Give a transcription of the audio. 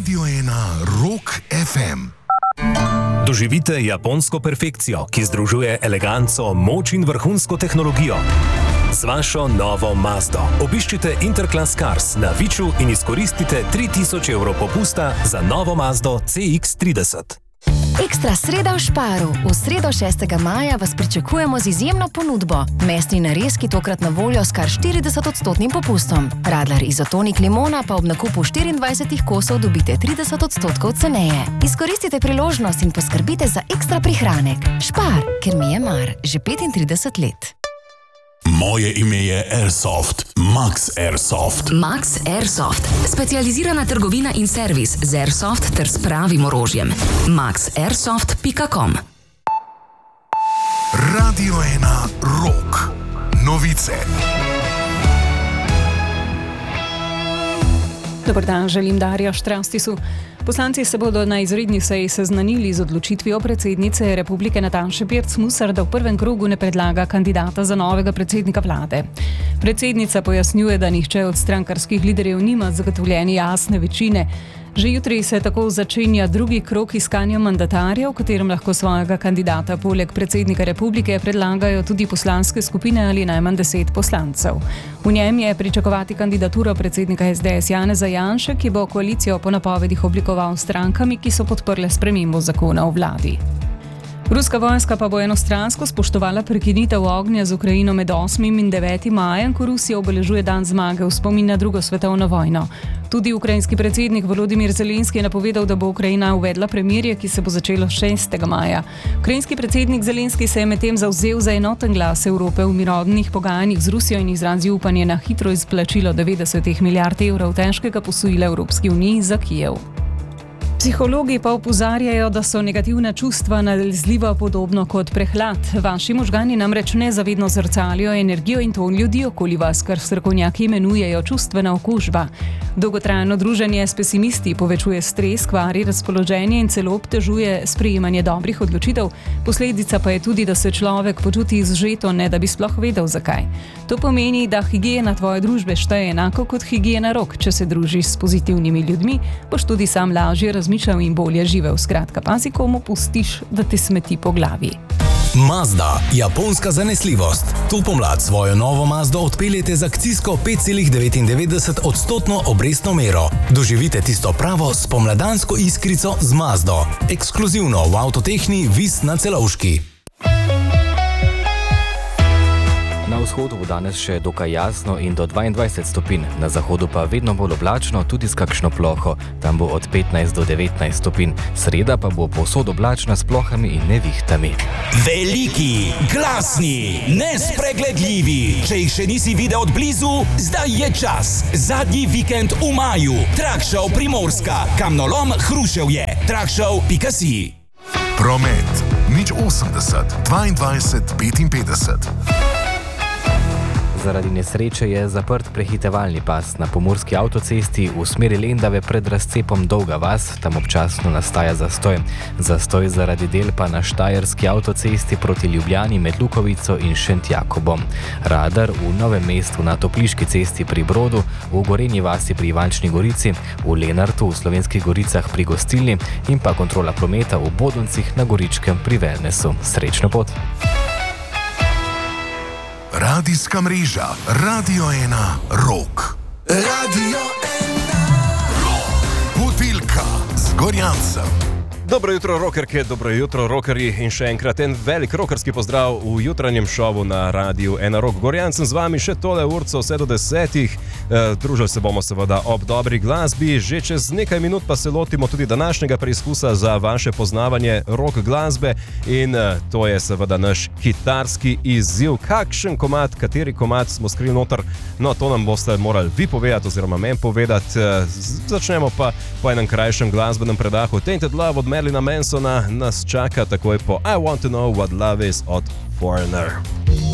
Radio 1 Rock FM. Doživite japonsko perfekcijo, ki združuje eleganco, moč in vrhunsko tehnologijo. Z vašo novo Mazdo obiščite Interclass Cars na Viču in izkoristite 3000 evrov popusta za novo Mazdo CX-30. Ekstra sreda v Šparu. V sredo 6. maja vas pričakujemo z izjemno ponudbo. Mesni narezki tokrat na voljo s kar 40% popustom. Radler izotonik limona pa ob nakupu 24 kosov dobite 30% ceneje. Izkoristite priložnost in poskrbite za ekstra prihranek. Špar, ker mi je mar, že 35 let. Moje ime je Airsoft, Max Airsoft. Max Airsoft, specializirana trgovina in servis z Airsoft ter s pravim orožjem. maxairsoft.com. Radio 1 Rock. Novice. Dobar dan, želim Darja Štrastisu. Poslanci se bodo na izredni seji seznanili z odločitvijo predsednice Republike Nataše Pirc Musar, da v prvem krogu ne predlaga kandidata za novega predsednika vlade. Predsednica pojasnjuje, da nihče od strankarskih liderjev nima zagotovljene jasne večine. Že jutri se tako začenja drugi krog iskanja mandatarja, v katerem lahko svojega kandidata poleg predsednika republike predlagajo tudi poslanske skupine ali najmanj 10 poslancev. V njem je pričakovati kandidaturo predsednika SDS Janeza Janše, ki bo koalicijo po napovedih oblikoval s strankami, ki so podprle spremembo zakona o vladi. Ruska vojska pa bo enostransko spoštovala prekinitev ognja z Ukrajino med 8. in 9. majem, ko Rusija obeležuje dan zmage v spomin na drugo svetovno vojno. Tudi ukrajinski predsednik Volodymyr Zelenski je napovedal, da bo Ukrajina uvedla premirje, ki se bo začelo 6. maja. Ukrajinski predsednik Zelenski se je medtem zavzel za enoten glas Evrope v mirovnih pogajanjih z Rusijo in izrazil upanje na hitro izplačilo 90 milijard evrov težkega posojila Evropski uniji za Kijev. Psihologi pa opozarjajo, da so negativna čustva nalezljiva podobno kot prehlad. Vaši možgani namreč nezavedno zrcalijo energijo in ton ljudi okoli vas, kar strokovnjaki imenujejo čustvena okužba. Dolgotrajno druženje s pesimisti povečuje stres, kvari razpoloženje in celo obtežuje sprejemanje dobrih odločitev. Posledica pa je tudi, da se človek počuti izžeto, ne da bi sploh vedel zakaj. To pomeni, da higiena tvoje družbe šteje enako kot higiena rok. Če se družiš s pozitivnimi ljudmi, boš tudi sam lažje razmišljal in bolje živel. Skratka, pazi, komu pustiš, da te smeti po glavi. Mazda, japonska zanesljivost. Tu pomlad svojo novo Mazdo odpeljete z akcijsko 5,99% obrestno mero. Doživite tisto pravo spomladansko iskrico z Mazdo. Ekskluzivno v Avtotehni Vis na Celovški. Na vzhodu bo danes še dokaj jasno in do 22 stopinj, na zahodu pa vedno bolj oblačno, tudi s kakšno ploho. Tam bo od 15 do 19 stopinj. Sreda pa bo povsod oblačna s plohami in nevihtami. Veliki, glasni, nespregledljivi. Če jih še nisi videl od blizu, zdaj je čas. Zadnji vikend v maju. Trakshow Primorska, Kamnolom Hruševje. Trakshow.si. Promet. 080 22 55. Zaradi nesreče je zaprt prehitevalni pas na pomurski avtocesti v smeri Lendave pred razcepom Dolga vas, tam občasno nastaja zastoj. Zastoj zaradi del pa na štajerski avtocesti proti Ljubljani med Lukovico in Šentjakobom. Radar v Novem mestu na Topliški cesti pri Brodu, v Gorenji vasi pri Ivančni Gorici, v Lenartu v Slovenskih Goricah pri Gostilni in pa kontrola prometa v Bodoncih na Goričkem pri Wellnessu. Srečno pot! Radijska mreža Radio 1 Rock. Radio 1 Rock. Budilka z Gorjancem. Dobro jutro, rockerke, dobro jutro, rockerji in še enkrat en velik rockerski pozdrav v jutranjem šovu na Radiu 1 Rock. Gorjan sem z vami še tole urco vse do 10. Družili se bomo seveda ob dobri glasbi. Že čez nekaj minut pa se lotimo tudi današnjega preizkusa za vaše poznavanje rock glasbe in to je seveda naš kitarski izziv. Kakšen komad, kateri komad smo skrili noter, no to nam boste morali vi povedati oziroma meni povedati. Začnemo pa po enem krajšem glasbenem predahu. Tainted Love od Marilina Mansona nas čaka takoj po I Want to Know What Love Is od Foreigner.